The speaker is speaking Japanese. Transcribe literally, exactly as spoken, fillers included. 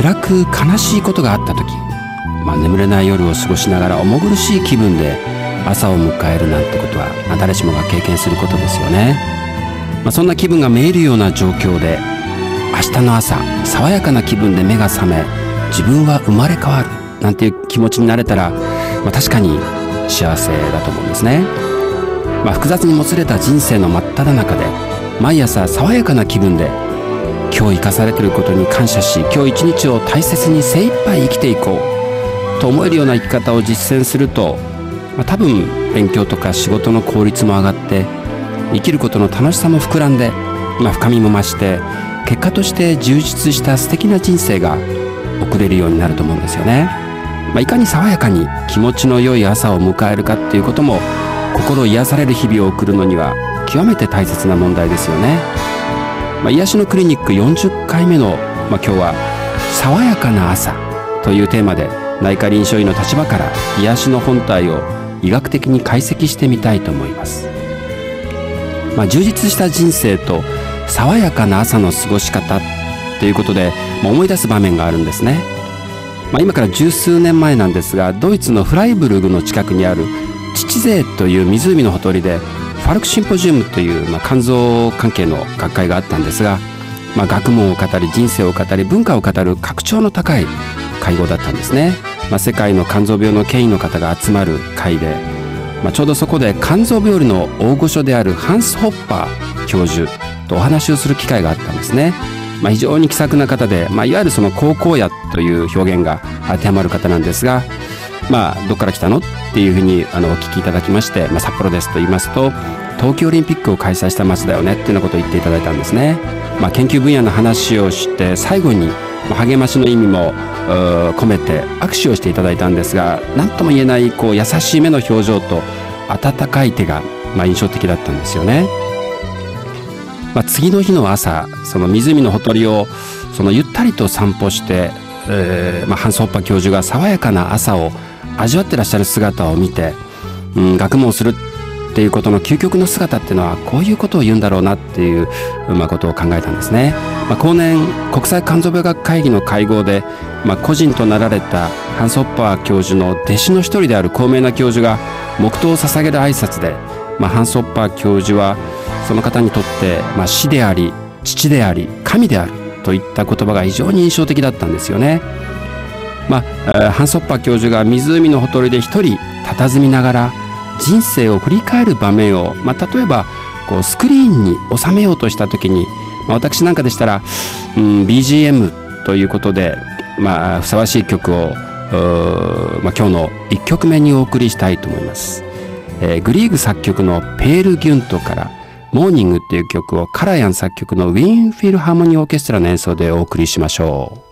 辛く悲しいことがあった時、まあ、眠れない夜を過ごしながら重苦しい気分で朝を迎えるなんてことは、まあ、誰しもが経験することですよね。まあ、そんな気分がめいるような状況で、明日の朝爽やかな気分で目が覚め、自分は生まれ変わるなんていう気持ちになれたら、まあ、確かに幸せだと思うんですね。まあ、複雑にもつれた人生の真っ只中で、毎朝爽やかな気分で今日生かされていることに感謝し、今日一日を大切に精一杯生きていこうと思えるような生き方を実践すると、まあ、多分勉強とか仕事の効率も上がって、生きることの楽しさも膨らんで、まあ、深みも増して、結果として充実した素敵な人生が送れるようになると思うんですよね。まあ、いかに爽やかに気持ちの良い朝を迎えるかっていうことも、心癒される日々を送るのには極めて大切な問題ですよね。まあ、癒しのクリニックよんじゅっかいめの、まあ、今日は爽やかな朝というテーマで、内科臨床医の立場から癒しの本体を医学的に解析してみたいと思います。まあ、充実した人生と爽やかな朝の過ごし方ということで、まあ、思い出す場面があるんですね。まあ、今から十数年前なんですが、ドイツのフライブルグの近くにあるチチゼーという湖のほとりで、ファルクシンポジウムという、まあ、肝臓関係の学会があったんですが、まあ、学問を語り、人生を語り、文化を語る格調の高い会合だったんですね。まあ、世界の肝臓病の権威の方が集まる会で、まあ、ちょうどそこで肝臓病理の大御所であるハンス・ホッパー教授とお話をする機会があったんですね。まあ、非常に気さくな方で、まあ、いわゆるその高校野という表現が当てはまる方なんですが、まあ、どっから来たのっていうふうにあのお聞きいただきまして、まあ、札幌ですと言いますと、冬季オリンピックを開催した町だよねっていうようなことを言っていただいたんですね。まあ、研究分野の話をして最後に励ましの意味も込めて握手をしていただいたんですが、何とも言えないこう優しい目の表情と温かい手が、まあ、印象的だったんですよね。まあ、次の日の朝、その湖のほとりをそのゆったりと散歩して、えーまあ、ハンス・ホッパー教授が爽やかな朝を味わってらっしゃる姿を見て、うん、学問をするっていうことの究極の姿っていうのはこういうことを言うんだろうなっていう、まあ、ことを考えたんですね。まあ、後年国際肝臓病学会議の会合で、まあ、個人となられたハンス・ホッパー教授の弟子の一人である高名な教授が黙祷を捧げる挨拶で、まあ、ハンス・ホッパー教授はその方にとって、まあ、師であり父であり神であるといった言葉が非常に印象的だったんですよね。まあ、ハンス・ホッパー教授が湖のほとりで一人佇みながら人生を振り返る場面を、まあ、例えばこうスクリーンに収めようとした時に、まあ、私なんかでしたら、うん、ビージーエム ということで、まあ、ふさわしい曲を、まあ、今日のいっきょくめにお送りしたいと思います。えー、グリーグ作曲のペール・ギュントからモーニングっていう曲をカラヤン作曲のウィーンフィルハーモニーオーケストラの演奏でお送りしましょう。